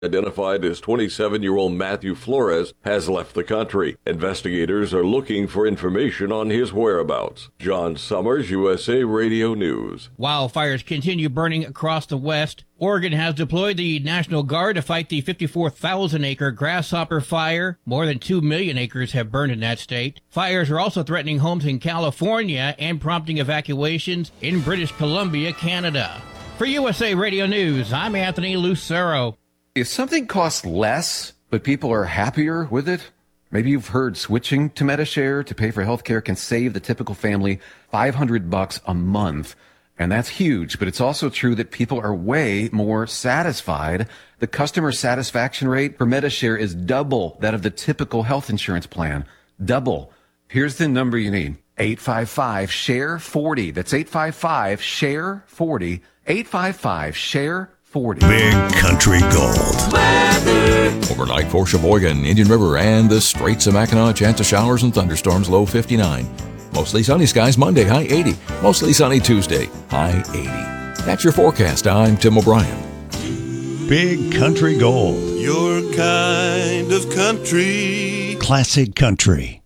identified as 27-year-old Matthew Flores, has left the country. Investigators are looking for information on his whereabouts. John Summers, USA Radio News. Wildfires continue burning across the West. Oregon has deployed the National Guard to fight the 54,000-acre Grasshopper Fire. More than 2 million acres have burned in that state. Fires are also threatening homes in California and prompting evacuations in British Columbia, Canada. For USA Radio News, I'm Anthony Lucero. If something costs less, but people are happier with it, maybe you've heard switching to Medi-Share to pay for healthcare can save the typical family $500 a month. And that's huge, but it's also true that people are way more satisfied. The customer satisfaction rate for Medi-Share is double that of the typical health insurance plan. Double. Here's the number you need. 855-SHARE-40. That's 855-SHARE-40. 855-SHARE-40. Big Country Gold. Weather. Overnight for Sheboygan, Indian River, and the Straits of Mackinac. Chance of showers and thunderstorms, low 59. Mostly sunny skies Monday, high 80. Mostly sunny Tuesday, high 80. That's your forecast. I'm Tim O'Brien. Big Country Gold. Your kind of country. Classic country.